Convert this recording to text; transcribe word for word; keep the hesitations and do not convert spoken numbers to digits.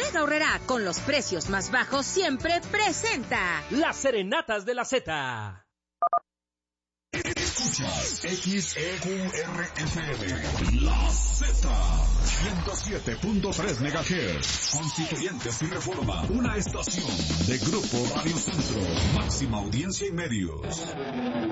Mega Aurrerá, con los precios más bajos siempre presenta Las Serenatas de la Z. Escuchas X E Q R F M, La Z, ciento siete punto tres megahertz, Constituyentes y Reforma, una estación de Grupo Radio Centro, máxima audiencia y medios.